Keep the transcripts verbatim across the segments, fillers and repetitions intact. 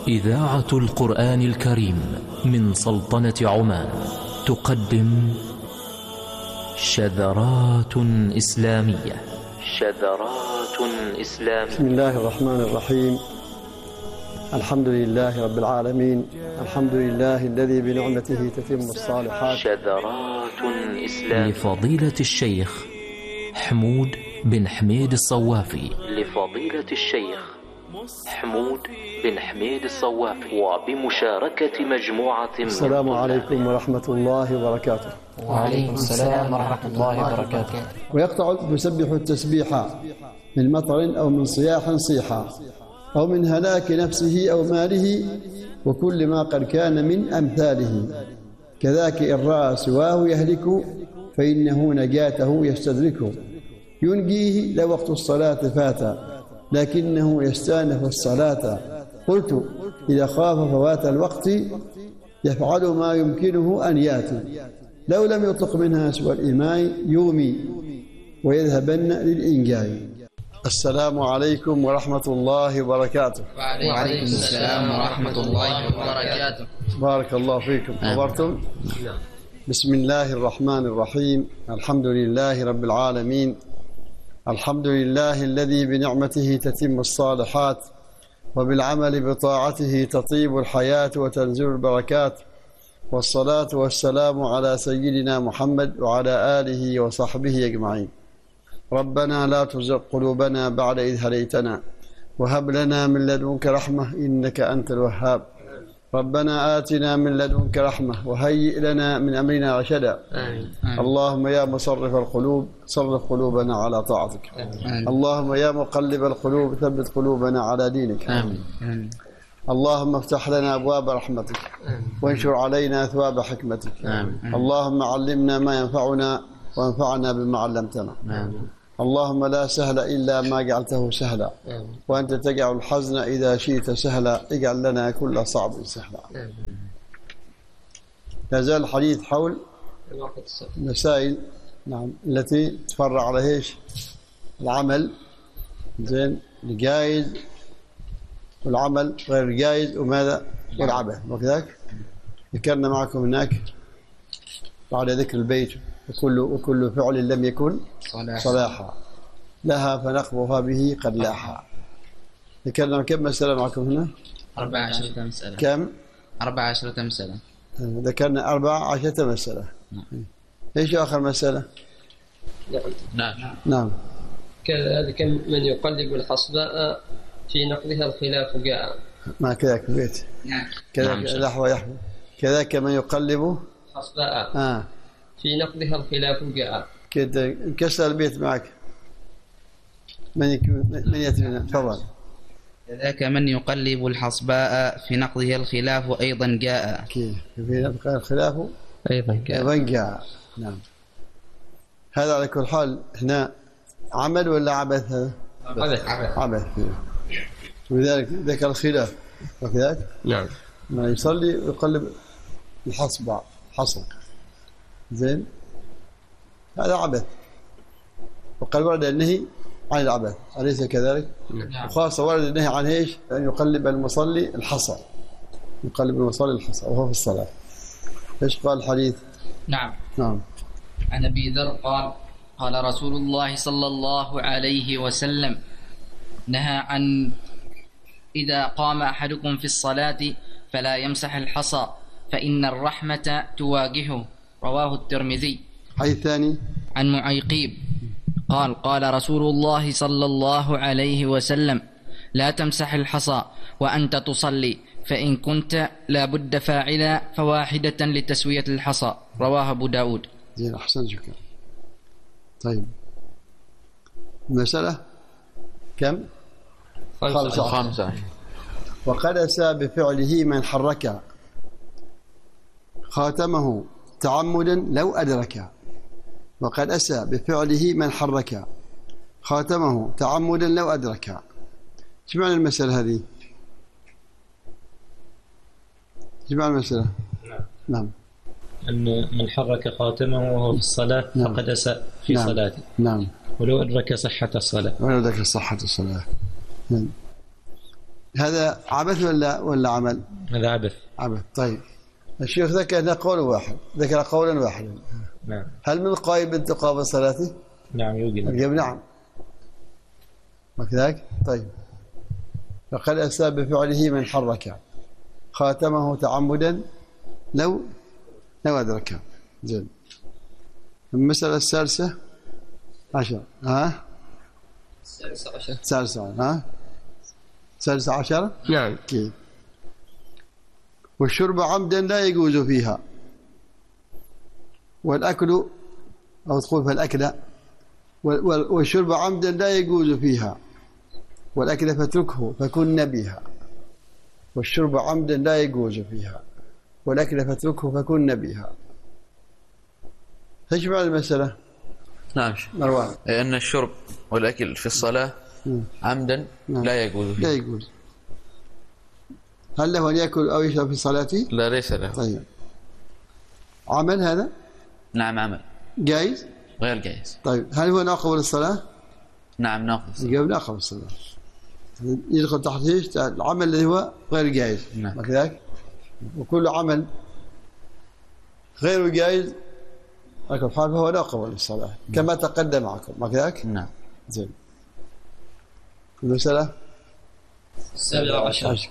إذاعة القرآن الكريم من سلطنة عمان تقدم شذرات إسلامية. شذرات إسلامية. بسم الله الرحمن الرحيم. الحمد لله رب العالمين. الحمد لله الذي بنعمته تتم الصالحات. شذرات إسلامية لفضيلة الشيخ حمود بن حميد الصوافي. لفضيلة الشيخ حمود بن حميد الصوافي وبمشاركة مجموعة. السلام عليكم ورحمة الله وبركاته. وعليكم السلام ورحمة الله وبركاته. ويقطع يسبح التسبيح من مطر أو من صياح صيحا أو من هلاك نفسه أو ماله وكل ما قد كان من أمثاله. كذاك إن رأى سواه يهلك فإنه نجاته يستدرك. ينجيه لوقت الصلاة فات لكنه يستانف الصلاة. قلت إذا خاف فوات الوقت يفعل ما يمكنه أن يأتي. لو لم يطلق منها سوى الإيمان يومي ويذهبن للإنجاي. السلام عليكم ورحمة الله وبركاته. وعليكم السلام ورحمة الله وبركاته. بارك الله فيكم. حضرتم؟ بسم الله الرحمن الرحيم. الحمد لله رب العالمين. الحمد لله الذي بنعمته تتم الصالحات وبالعمل بطاعته تطيب الحياة وتنزل البركات. والصلاة والسلام على سيدنا محمد وعلى آله وصحبه أجمعين. ربنا لا تزغ قلوبنا بعد إذ هديتنا وهب لنا من لدنك رحمة إنك أنت الوهاب. ربنا آتنا من لدنك رحمة وهيئ لنا من أمرنا رشدا. آمين. اللهم يا مصرف القلوب صرف قلوبنا على طاعتك. آمين. اللهم يا مقلب القلوب ثبت قلوبنا على دينك. آمين. آمين. اللهم افتح لنا أبواب رحمتك. آمين. وانشر علينا أثواب حكمتك. آمين. اللهم علمنا ما ينفعنا وانفعنا بما علمتنا. آمين. اللهم لا سهل إلا ما جعلته سهلا. آمين. وأنت تجعل الحزن إذا شئت سهلا. اجعل لنا كل صعب سهلا. لا زال الحديث حول مسائل نعم التي تفرع على ايش؟ العمل زين الجائز والعمل غير الجائز وماذا؟ والعبث. وكذلك ذكرنا معكم هناك بعد ذكر البيت وكل وكل فعل لم يكن صلاحا لها فنقضها به قد لاحا. ذكرنا كم مسألة معكم هنا؟ أربع عشرة مسألة. كم؟ أربع عشرة مسألة. ذكرنا أربع عشرة مسألة. نعم. إيش آخر مسألة؟ نعم. نعم. كذلك من يقلب الحصباء في نقضها الخلاف جاء. ما كذاك في البيت. نعم. كذاك لحظة يحفظ. كذاك من يقلب حصباء. آه. في نقضها الخلاف جاء. كده انكسر البيت معك. من من يتمنى تفضل. كذاك من يقلب الحصباء في نقضها الخلاف أيضا جاء. كيف في نقضها الخلاف أيضا جاء. أيضا جاء. نعم. هذا على كل حال هنا عمل ولا عبث؟ هذا عبث. عبث. ولذلك ذكر الخلاف وكذلك نعم. ما يصلي ويقلب الحصبة حصل زين هذا عبث. وقال ورد النهي عن العبث أليس كذلك؟ نعم. وخاصة ورد النهي عن ايش؟ أن يقلب المصلي الحصى. يقلب المصلي الحصى وهو في الصلاة. ايش قال الحديث؟ نعم. نعم. عن أبي ذر قال قال رسول الله صلى الله عليه وسلم نهى عن إذا قام أحدكم في الصلاة فلا يمسح الحصى فإن الرحمة تواجهه. رواه الترمذي. حديث ثاني عن معيقيب قال قال رسول الله صلى الله عليه وسلم لا تمسح الحصى وأنت تصلي فإن كنت لا بد فاعلا فواحدة لتسوية الحصى. رواه أبو داود. زين أحسن شكرا. طيب المسألة كم؟ خمسة. خمسة. وقد أسى بفعله من حرك خاتمه تعمدا لو أدرك. وقد أسى بفعله من حرك خاتمه تعمدا لو أدرك. ايش معنى المسألة هذه؟ ايش معنى المسألة؟ نعم. نعم. أن من حرك خاتمه وهو في الصلاة نعم. فقد أساء في نعم. صلاته. نعم. ولو أدرك صحة الصلاة. ولو أدرك صحة الصلاة. نعم. هذا عبث ولا ولا عمل؟ هذا عبث. عبث. طيب الشيخ ذكر قول واحد، ذكر قولا واحدا. نعم. هل من قائم بتقابل صلاته؟ نعم يوجد. الجواب نعم. وكذلك. طيب فقد أساء بفعله من حرك خاتمه تعمدا لو لو أدركه. زين. المسألة الثالثة عشر. ها؟ السادسة عشر. الثالثة ها؟ الثالثة عشر؟ نعم. كيف؟ والشرب عمدا لا يجوز فيها، والأكل أو تقول فالأكل، والشرب عمدا لا يجوز فيها، والأكل فاتركه فكن نبيها. والشرب عمدا لا يجوز فيها، والأكل فاتركه فكن نبيها. ايش معنى المسألة؟ نعم مروان. أن الشرب والأكل في الصلاة عمدا لا يجوز فيها. لا يجوز. هل له أن يأكل أو يشرب في صلاته؟ لا ليس له. طيب عمل هذا؟ نعم عمل. جائز؟ غير جائز. طيب هل هو ناقض للصلاة؟ نعم ناقض. الجواب ناقض للصلاة. يدخل تحت ايش؟ العمل الذي هو غير جائز. نعم. كذلك. وكل عمل غير جائز على كل حال فهو ناقض للصلاة كما تقدم معكم. كذلك؟ نعم. زين. المسألة السابعة عشر.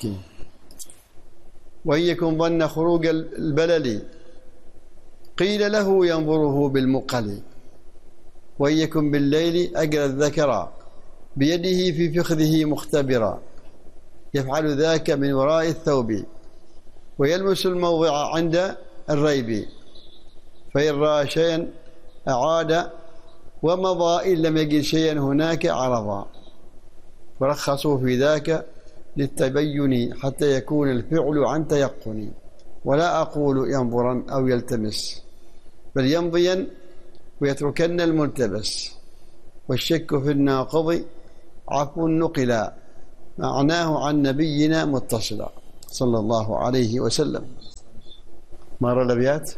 وإن يكن ظن خروج البلل قيل له ينظره بالمقل، وإن يكن بالليل أجرى الذكر بيده في فخذه مختبرا، يفعل ذاك من وراء الثوب ويلمس الموضع عند الريب، فإن رأى شيئا أعاد ومضى إن لم يجد شيئا هناك عرضا، ورخصوا في ذاك للتبين حتى يكون الفعل عن تيقن، ولا أقول ينظرا أو يلتمس، بل يمضيا ويتركن الملتبس، والشك في الناقض عفو نقلا معناه عن نبينا متصلا صلى الله عليه وسلم. مر الأبيات.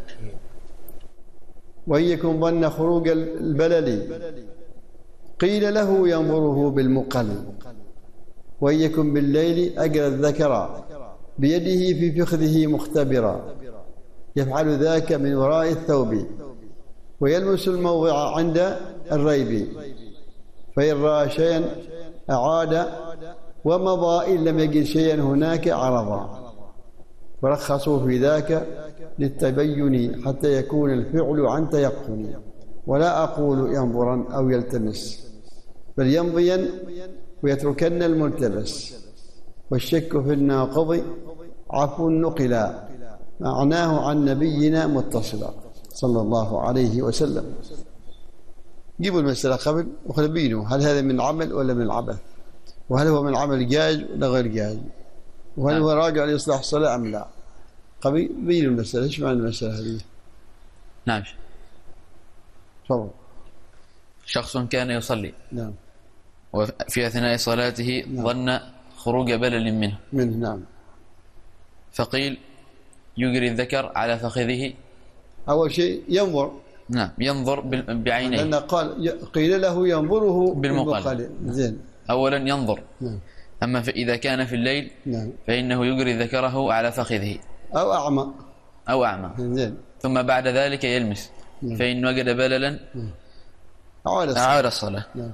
وإن يكن ظن خروج البلل قيل له ينظره بالمقل، وإن يكن بالليل أجرى الذكر بيده في فخذه مختبرا، يفعل ذاك من وراء الثوب ويلمس الموضع عند الريب، فإن رأى شيئا أعاد ومضى إن لم يجد شيئا هناك عرضا، ورخصوا في ذاك للتبين حتى يكون الفعل عن تيقن، ولا أقول ينظرا أو يلتمس، بل يمضيا ويتركن الملتبس، والشك في الناقض عفو نقلا معناه عن نبينا متصلا صلى الله عليه وسلم. جيبوا المسألة قبل وخلبينوا هل هذا من عمل ولا من عبث، وهل هو من عمل جائز ولا غير جائز، وهل هو راجع لإصلاح الصلاة أم لا. قبل بينوا المسألة. ايش معنى المسألة هذه؟ نعم. تفضل. شخص كان يصلي. نعم. وفي أثناء صلاته نعم. ظن خروج بلل منه. منه نعم. فقيل يجري الذكر على فخذه. أول شيء ينظر. نعم ينظر بعينيه. لأن قال قيل له ينظره بالمقل. زين. أولا ينظر. نعم. أما إذا كان في الليل نعم. فإنه يجري ذكره على فخذه. أو أعمى. أو أعمى. زين. ثم بعد ذلك يلمس. نعم. فإن وجد بللا أعاد الصلاة. أعاد الصلاة. نعم.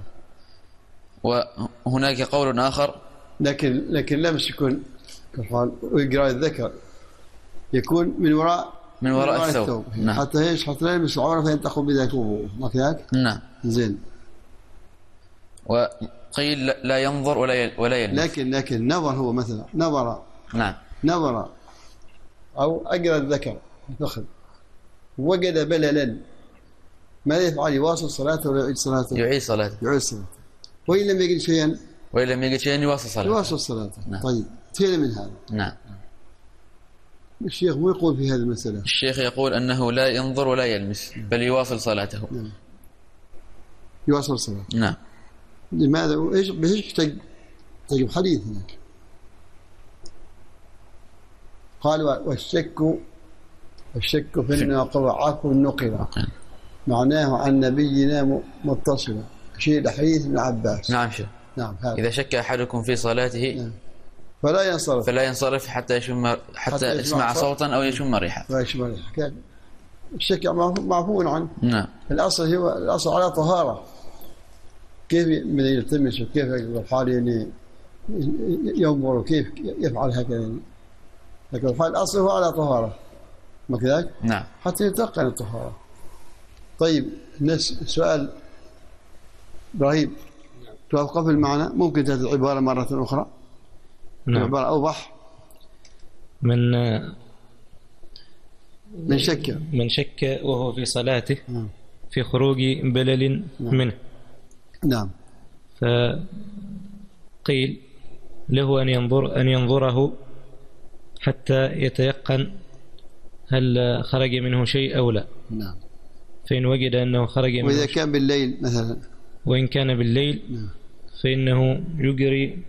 وهناك قول آخر. لكن لكن لمس يكون كفال ويقرأ الذكر يكون من وراء من وراء, من وراء الثوب, الثوب. نعم. حتى ايش حتى لا يلمس العورة فينتقل بذلك وضوءه. ما كذلك؟ نعم. زين. وقيل لا ينظر ولا ولا يلمس. لكن لكن نظر هو مثلا نظر. نعم. نظر أو أجرى الذكر فخذ وجد بللا ماذا يفعل؟ يواصل صلاته ولا يعيد صلاته؟ يعيد صلاته. يعيد صلاته. وإن لم يجد شيئا وإن لم يجد شيئا يواصل صلاته. يواصل صلاته. نعم. طيب فين من هذا؟ نعم. الشيخ مو يقول في هذه المسألة. الشيخ يقول أنه لا ينظر ولا يلمس بل يواصل صلاته. نعم. يواصل صلاته. نعم. لماذا؟ وإيش بإيش تجيب حديث هناك؟ قال والشك الشك في الناقض عفو النقل معناه عن نبينا متصلا. شيء حديث ابن عباس. نعم شو. نعم. هذا. إذا شك أحدكم في صلاته نعم. فلا ينصرف فلا ينصرف حتى يشم حتى, حتى يسمع صوتا أو يشم ريحة. لا يشم ريحة. الشك معفو عنه. نعم. الأصل هو الأصل على طهارة. كيف من يلتمس وكيف الحال يعني ينظر وكيف يفعل هكذا، لكن الحال الأصل هو على طهارة ما كذلك؟ نعم. حتى يتقن الطهارة. طيب سؤال إبراهيم، توقف المعنى ممكن تأتي العبارة مرة أخرى؟ نعم. العبارة أوضح. من من شك من شك وهو في صلاته نعم. في خروج بلل نعم. منه. نعم. فقيل له أن ينظر أن ينظره حتى يتيقن هل خرج منه شيء أو لا. نعم. فإن وجد أنه خرج منه وإذا كان بالليل مثلا، وإن كان بالليل نعم. فإنه يجري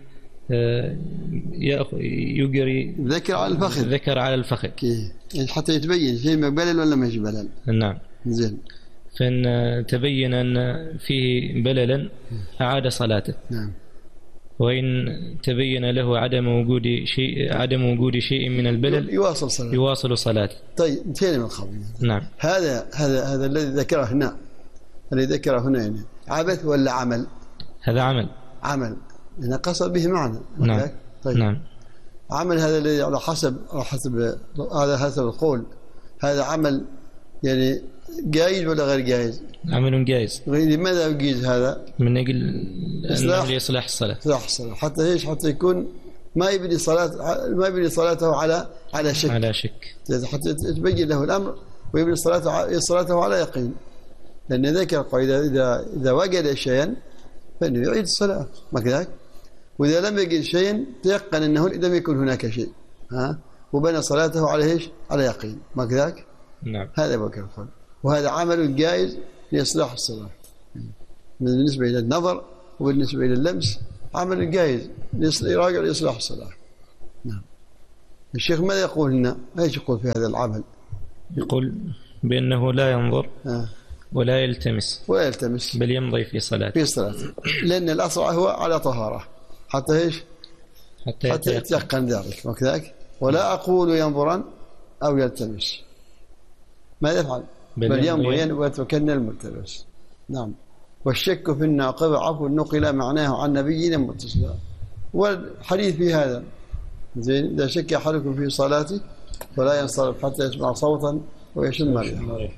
يجري ذكر على الفخذ ذكر على الفخذ حتى يتبين شيء بلل ولا مش بلل. نعم. زين. فإن تبين أن فيه بللا أعاد صلاته. نعم. وإن تبين له عدم وجود شيء عدم وجود شيء من البلل يواصل صلاته. يواصل صلاته. طيب انتهينا من الخبر. نعم. هذا هذا هذا الذي ذكره هنا، الذي ذكره هنا يعني عبث ولا عمل؟ هذا عمل. عمل لأن قصد به معنى. نعم. طيب. نعم. عمل هذا الذي على حسب على حسب هذا حسب القول، هذا عمل يعني جائز ولا غير جائز؟ عمل جائز. لماذا يجيز هذا؟ من أجل أنه لإصلاح الصلاة. إصلاح الصلاة حتى ايش؟ حتى يكون ما يبني صلاة ما يبني صلاته على على شك. على شك. حتى تبين له الأمر ويبني صلاته صلاته على يقين. لأن ذكر إذا إذا إذا وجد شيئا فإنه يعيد الصلاة ما كذلك؟ وإذا لم يجد شيئا تيقن أنه لم يكن هناك شيء، ها، وبنى صلاته على ايش؟ على يقين ما كذلك؟ نعم. هذا وكر القول، وهذا عمل جائز لإصلاح الصلاة. بالنسبة إلى النظر وبالنسبة إلى اللمس عمل جائز راجع لإصلاح الصلاة. نعم. الشيخ ماذا يقول هنا؟ ايش يقول في هذا العمل؟ يقول بأنه لا ينظر آه. ولا يلتمس ولا يلتمس بل يمضي في صلاته. في صلاته، لأن الأصل هو على طهارة حتى ايش؟ حتى, حتى يتيقن ذلك وكذلك. ولا أقول ينظرا أو يلتمس، ماذا يفعل؟ بل, بل ينظر ويتكن الملتبس. نعم. والشك في الناقض عفو نقل معناه عن نبينا متصلا، والحديث في هذا زين. إذا شك أحدكم في صلاته فلا ينصرف حتى يسمع صوتا ويشم ريحا.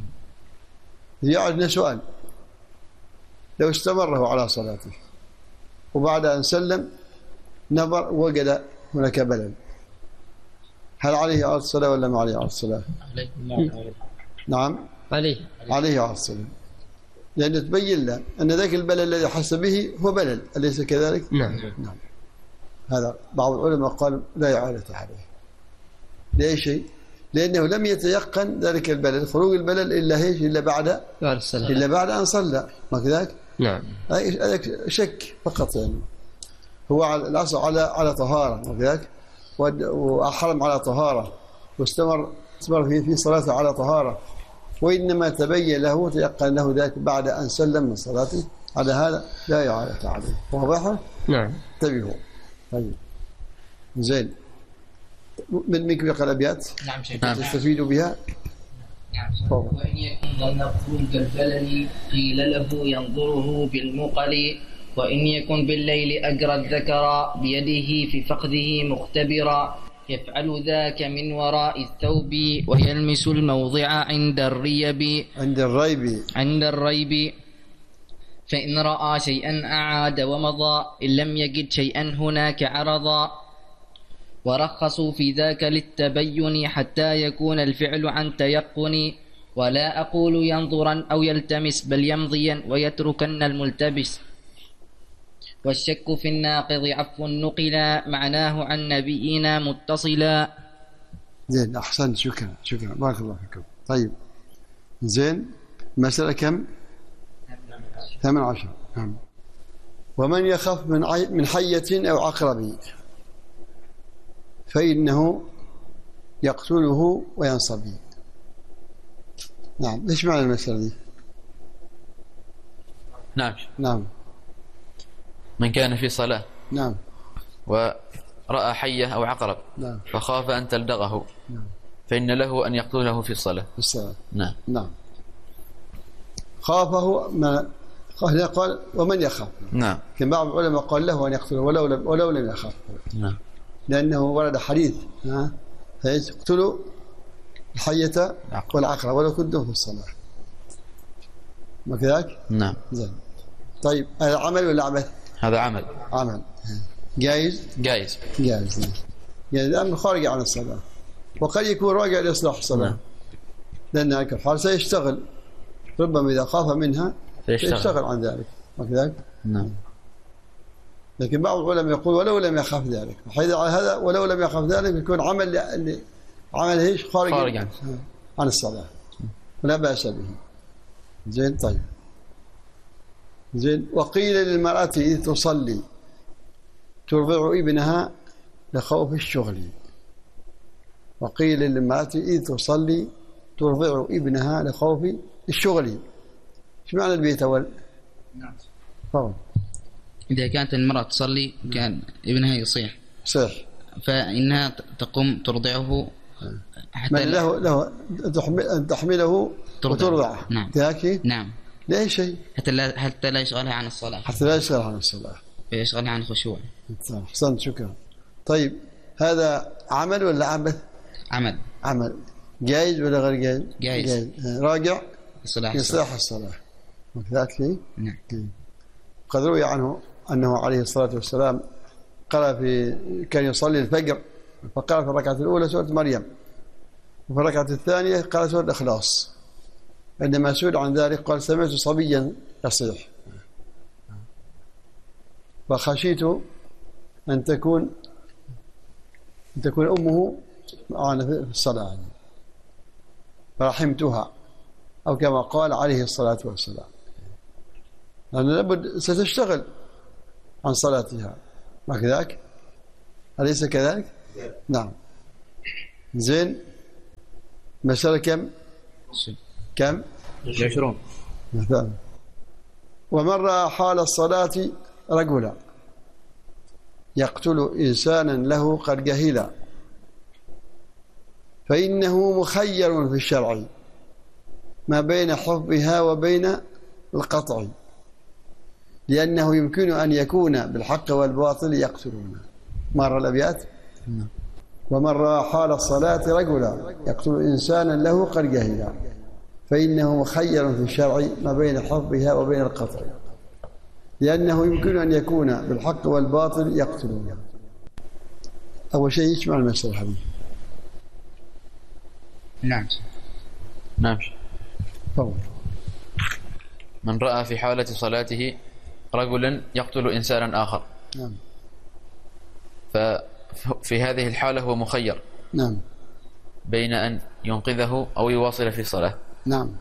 يعرضنا سؤال: لو استمره على صلاته وبعد أن سلم نظر وجد هناك بلل، هل عليه إعادة الصلاة ولا ما عليه إعادة الصلاة؟ نعم عليه عليه إعادة الصلاة، لأن تبين له أن ذاك البلل الذي حس به هو بلل، أليس كذلك؟ نعم. نعم. هذا بعض العلماء قال لا إعادة عليه. لأي شيء؟ لأنه لم يتيقن ذلك البلل، خروج البلل إلا هيش إلا بعد إلا بعد أن صلى ما كذلك؟ نعم. هذا شك فقط يعني. هو على الأصل على على طهارة ما كذلك، وأحرم على طهارة واستمر استمر في في صلاته على طهارة، وإنما تبين له وتيقن له ذلك بعد أن سلم من صلاته، على هذا لا إعادة عليه. واضح؟ نعم. انتبهوا. طيب زين. من منكم يقرأ الأبيات؟ نعم شيخ. تستفيدوا بها؟ نعم. وإن يكن ظن خروج البلل قيل له ينظره بالمقل، وإن يكن بالليل أجرى الذكر بيده في فخذه مختبرا، يفعل ذاك من وراء الثوب ويلمس الموضع عند الريب عند الريب عند الريب فإن رأى شيئا أعاد ومضى، إن لم يجد شيئا هناك عرضا. ورخصوا في ذاك للتبين حتى يكون الفعل عن تيقن، ولا أقول ينظرا أو يلتمس بل يمضيا ويتركن الملتبس. والشك في الناقض عفو نقلا معناه عن نبينا متصلا. زين. أحسن. شكرا شكرا بارك الله فيكم. طيب زين. مسألة كم؟ ثمان عشر. نعم. ومن يخاف من من حية أو عقرب فإنه يقتله وينصبي. نعم. إيش معنى المسألة دي؟ نعم. نعم. من كان في صلاة نعم رأى حية أو عقرب نعم. فخاف أن تلدغه نعم. فإن له أن يقتله في الصلاة. في الصلاة. نعم. نعم. خافه ما قال ومن يخاف. نعم. كما بعض العلماء قال له أن يقتله ولو لم ولو لم يخاف. نعم. لأنه ورد حديث ها فيقتلوا الحية والعقرب ولو كنتم في الصلاة. ما كذلك؟ نعم. زين. طيب هذا عمل ولا عبث؟ هذا عمل. عمل. جائز؟ جائز. جائز. جائز لأنه خارج عن الصلاة. وقد يكون راجع لإصلاح الصلاة. نعم. لأن هذا الحال سيشتغل. ربما إذا خاف منها سيشتغل, سيشتغل عن ذلك. ما كذلك؟ نعم. لكن بعض العلماء يقول ولو لم يخاف ذلك. حيث هذا ولو لم يخاف ذلك يكون عمل اللي عمل ايش؟ خارج, خارج عن. عن الصلاة. لا بأس به. زين. طيب. زين. وقيل للمرأة إذ تصلي ترضع ابنها لخوف الشغل. وقيل للمرأة إذ تصلي ترضع ابنها لخوف الشغل. ايش معنى البيت أول؟ نعم. طبعا. إذا كانت المرأة تصلي كان ابنها يصيح. صح. فإنها تقوم ترضعه حتى من له له أن تحمله وترضعه. نعم. ذاك. نعم. لا شيء. حتى لا حتى لا يشغلها عن الصلاة. حتى لا يشغلها عن الصلاة. يشغلها عن الخشوع. أحسنت شكرا. طيب هذا عمل ولا عبث؟ عمل. عمل. جائز ولا غير جائز؟ جائز. جائز. راجع إصلاح إصلاح الصلاة. وكذلك فيه؟ نعم. قد روي عنه أنه عليه الصلاة والسلام قرأ في كان يصلي الفجر فقرأ في الركعة الأولى سورة مريم وفي الركعة الثانية قرأ سورة الإخلاص. عندما سئل عن ذلك قال سمعت صبيا يصيح فخشيت أن تكون أن تكون أمه معنا في الصلاة فرحمتها أو كما قال عليه الصلاة والسلام لأن لابد ستشتغل عن صلاتها. ما كذلك؟ أليس كذلك؟ نعم. زين. مسألة كم؟ كم؟ عشرون. مثلا. ومن رأى حال الصلاة رجلا يقتل إنسانا له قد جهل فإنه مخير في الشرع ما بين حفظها وبين القطع لأنه يمكن أن يكون بالحق والباطل يقتلون. مر الأبيات. ومن رأى حال الصلاة رجلا يقتل إنسانا له قد جهل فإنه مخير في الشرع ما بين حفظها وبين القطع لأنه يمكن أن يكون بالحق والباطل يقتلون. أول شيء يسمع المسألة حبيبي. نعم. نعم. طبعا. من رأى في حالة صلاته رجلا يقتل إنسانا آخر. نعم. ففي هذه الحالة هو مخير. نعم. بين أن ينقذه أو يواصل في الصلاة. نعم.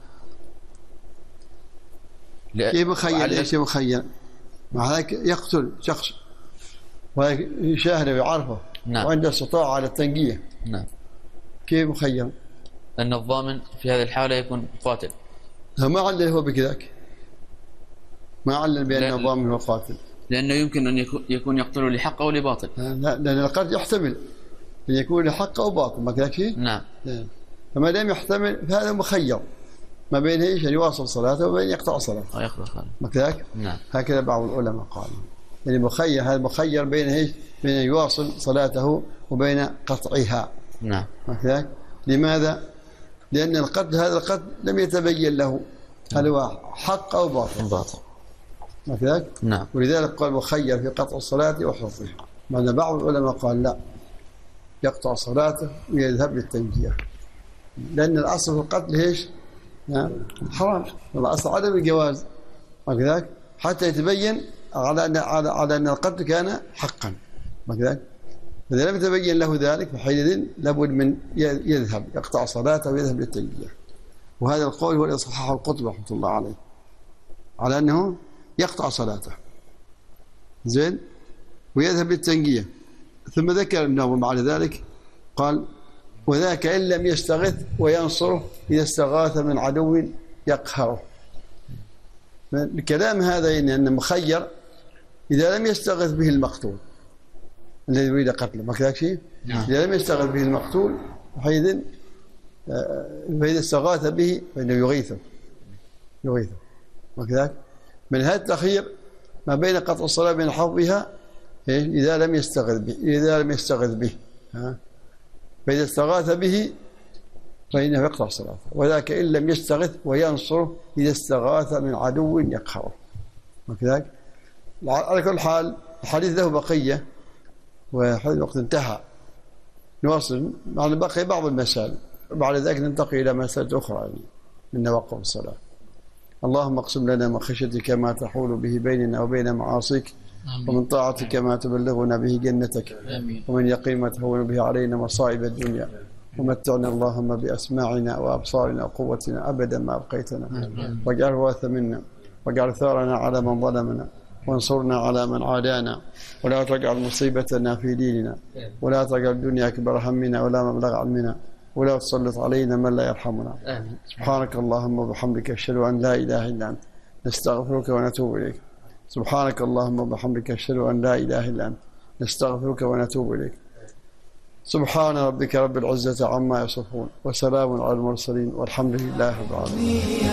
كيف مخير؟ ايش مخير؟ مع ذلك يقتل شخص ويشاهده ويعرفه. نعم. وعنده استطاعة على التنقية. نعم. كيف مخير؟ أن الضامن في هذه الحالة يكون قاتل. ما علل هو بكذاك. ما علل بأن الضامن هو قاتل. لأنه يمكن أن يكون يقتل لحق أو لباطل. لا لأن القتل يحتمل أن يكون لحق أو باطل. ما كذاك شيء؟ نعم. فما دام يحتمل فهذا مخير ما بين ايش ان يواصل صلاته وبين يقطع صلاته. أو يقطع صلاته. ما كذاك؟ نعم. هكذا بعض العلماء قالوا. يعني مخير هذا مخير بين ايش؟ بين ان يواصل صلاته وبين قطعها. نعم. ما كذاك؟ لماذا؟ لأن القتل هذا القتل لم يتبين له هل هو حق أو باطل. باطل. ما كذاك؟ نعم. ولذلك قال مخير في قطع الصلاة وحفظها. مع أن بعض العلماء قال لا يقطع صلاته ويذهب للتنجية لأن الأصل في القتل ايش؟ حرام. الأصل عدم الجواز. ما كذاك؟ حتى يتبين على أن على, على أن القتل كان حقا. ما كذاك؟ إذا لم يتبين له ذلك فحينئذ لابد من يذهب يقطع صلاته ويذهب للتنجية. وهذا القول هو الإصحاح القطب رحمة الله عليه على أنه يقطع صلاته زين ويذهب للتنجية. ثم ذكر أنه بعد ذلك قال وذاك إن لم يستغث وينصره إذا استغاث من عدو يقهره. الكلام هذا إن مخير إذا لم يستغث به المقتول الذي يريد قتله، ما كذلك شيء؟ إذا لم يستغل به المقتول حينئذ فإذا استغاث به فإنه يغيثه يغيثه ما كذلك؟ من هذا التأخير ما بين قطع الصلاة بين حظها إذا لم يستغث به إذا لم يستغث به ها؟ فإذا استغاث به فإنه يقطع صلاته، وذاك إن لم يستغث وينصره إذا استغاث من عدو يقهره وكذلك. على كل حال الحديث له بقية وحديث الوقت انتهى، نواصل معنا بقي بعض المسائل، بعد ذلك ننتقل إلى مسائل أخرى يعني من نواقض الصلاة. اللهم اقسم لنا من خشيتك ما تحول به بيننا وبين معاصيك، ومن طاعتك ما تبلغنا به جنتك، ومن يقين ما تهون به علينا مصائب الدنيا، ومتعنا اللهم بأسماعنا وأبصارنا وقوتنا أبدا ما أبقيتنا، واجعله وارث منا، واجعل ثارنا على من ظلمنا، وانصرنا على من عادانا، ولا تجعل مصيبتنا في ديننا، ولا تجعل الدنيا أكبر همنا ولا مبلغ علمنا، ولا تسلط علينا من لا يرحمنا. آمين. سبحانك اللهم وبحمدك أشهد أن لا إله إلا أنت نستغفرك ونتوب إليك. سبحانك اللهم وبحمدك أشهد أن لا إله إلا أنت نستغفرك ونتوب إليك. سبحان ربك رب العزة عما يصفون، وسلام على المرسلين، والحمد لله رب العالمين.